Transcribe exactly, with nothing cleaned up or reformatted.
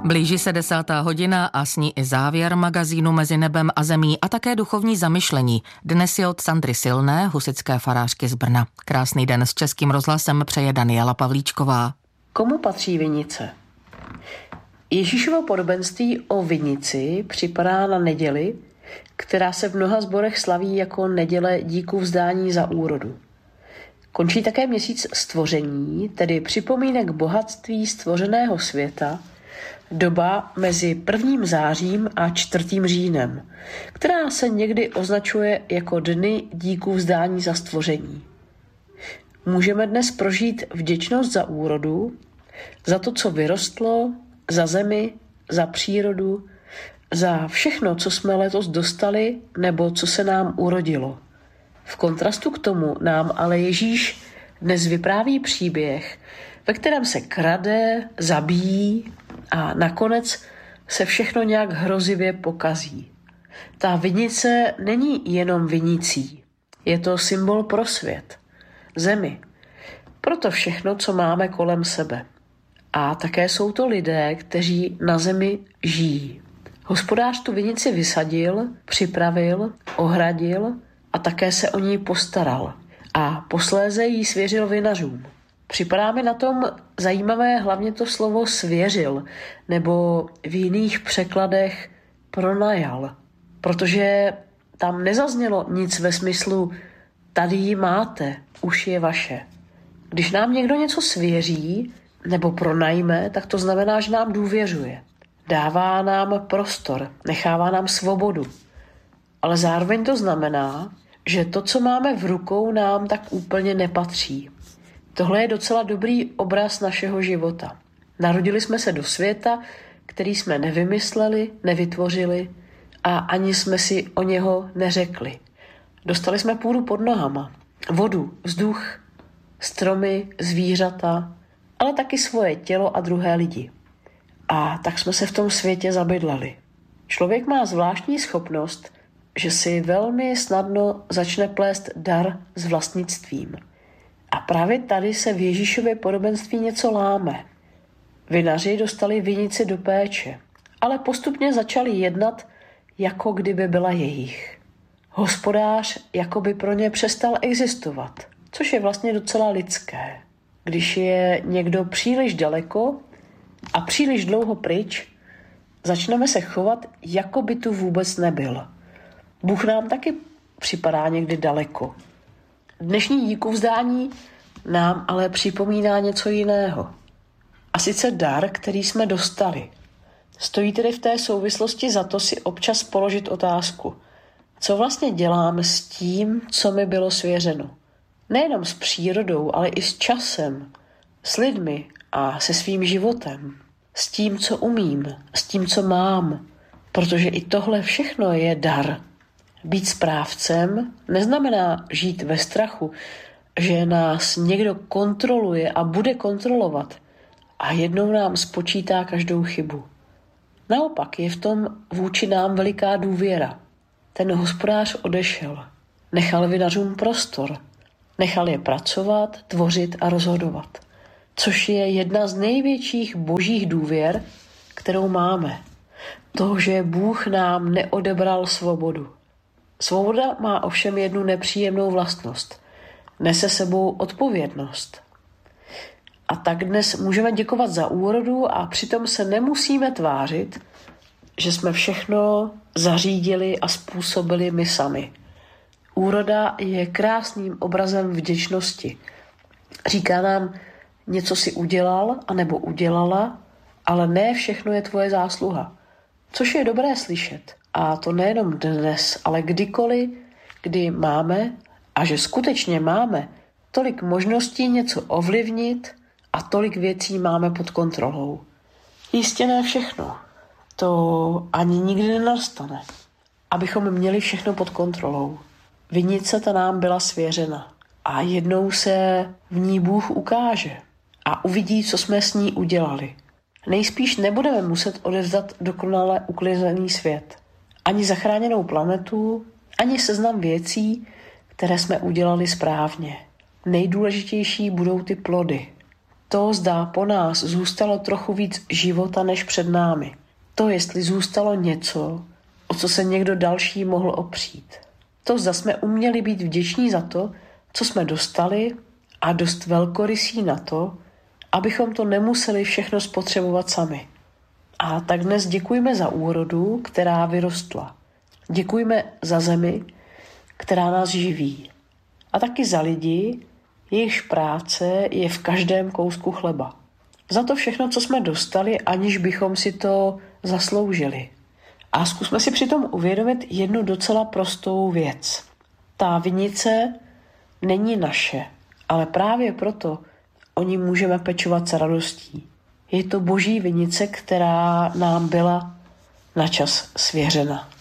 Blíží se desátá hodina a s ní i závěr magazínu Mezi nebem a zemí a také duchovní zamyšlení. Dnes je od Sandry Silné, husitské farářky z Brna. Krásný den s Českým rozhlasem přeje Daniela Pavlíčková. Komu patří vinice? Ježíšovo podobenství o vinici připadá na neděli, která se v mnoha sborech slaví jako neděle díku vzdání za úrodu. Končí také měsíc stvoření, tedy připomínek bohatství stvořeného světa, doba mezi prvním zářím a čtvrtým říjnem, která se někdy označuje jako dny díku vzdání za stvoření. Můžeme dnes prožít vděčnost za úrodu, za to, co vyrostlo, za zemi, za přírodu, za všechno, co jsme letos dostali nebo co se nám urodilo. V kontrastu k tomu nám ale Ježíš dnes vypráví příběh, ve kterém se krade, zabíjí a nakonec se všechno nějak hrozivě pokazí. Ta vinice není jenom vinicí, je to symbol pro svět, zemi, proto všechno, co máme kolem sebe. A také jsou to lidé, kteří na zemi žijí. Hospodář tu vinici vysadil, připravil, ohradil a také se o ní postaral. A posléze ji svěřil vinařům. Připadá mi na tom zajímavé hlavně to slovo svěřil, nebo v jiných překladech pronajal, protože tam nezaznělo nic ve smyslu tady ji máte, už je vaše. Když nám někdo něco svěří nebo pronajme, tak to znamená, že nám důvěřuje. Dává nám prostor, nechává nám svobodu. Ale zároveň to znamená, že to, co máme v rukou, nám tak úplně nepatří. Tohle je docela dobrý obraz našeho života. Narodili jsme se do světa, který jsme nevymysleli, nevytvořili a ani jsme si o něho neřekli. Dostali jsme půdu pod nohama, vodu, vzduch, stromy, zvířata, ale taky svoje tělo a druhé lidi. A tak jsme se v tom světě zabydleli. Člověk má zvláštní schopnost, že si velmi snadno začne plést dar s vlastnictvím. A právě tady se v Ježíšově podobenství něco láme. Vinaři dostali vinici do péče, ale postupně začali jednat, jako kdyby byla jejich. Hospodář jako by pro ně přestal existovat, což je vlastně docela lidské. Když je někdo příliš daleko a příliš dlouho pryč, začneme se chovat, jako by tu vůbec nebyl. Bůh nám taky připadá někdy daleko. Dnešní díkuvzdání nám ale připomíná něco jiného. A sice dar, který jsme dostali. Stojí tedy v té souvislosti za to si občas položit otázku, co vlastně děláme s tím, co mi bylo svěřeno. Nejenom s přírodou, ale i s časem, s lidmi a se svým životem. S tím, co umím, s tím, co mám. Protože i tohle všechno je dar. Být správcem neznamená žít ve strachu, že nás někdo kontroluje a bude kontrolovat a jednou nám spočítá každou chybu. Naopak je v tom vůči nám veliká důvěra. Ten hospodář odešel, nechal vinařům prostor, nechal je pracovat, tvořit a rozhodovat. Což je jedna z největších božích důvěr, kterou máme. To, že Bůh nám neodebral svobodu. Svoboda má ovšem jednu nepříjemnou vlastnost. Nese sebou odpovědnost. A tak dnes můžeme děkovat za úrodu a přitom se nemusíme tvářit, že jsme všechno zařídili a způsobili my sami. Úroda je krásným obrazem vděčnosti. Říká nám, něco si udělal anebo udělala, ale ne všechno je tvoje zásluha. Což je dobré slyšet. A to nejenom dnes, ale kdykoliv, kdy máme, a že skutečně máme, tolik možností něco ovlivnit a tolik věcí máme pod kontrolou. Jistě ne všechno. To ani nikdy nenastane. Abychom měli všechno pod kontrolou. Vinice ta nám byla svěřena. A jednou se v ní Bůh ukáže. A uvidí, co jsme s ní udělali. Nejspíš nebudeme muset odevzdat dokonale uklizený svět. Ani zachráněnou planetu, ani seznam věcí, které jsme udělali správně. Nejdůležitější budou ty plody. To, zda po nás zůstalo trochu víc života než před námi. To, jestli zůstalo něco, o co se někdo další mohl opřít. To, zda jsme uměli být vděční za to, co jsme dostali a dost velkorysí na to, abychom to nemuseli všechno spotřebovat sami. A tak dnes děkujme za úrodu, která vyrostla. Děkujme za zemi, která nás živí. A taky za lidi, jejichž práce je v každém kousku chleba. Za to všechno, co jsme dostali, aniž bychom si to zasloužili. A zkusme si přitom uvědomit jednu docela prostou věc. Ta vinice není naše, ale právě proto o ní můžeme pečovat s radostí. Je to boží vinice, která nám byla na čas svěřena.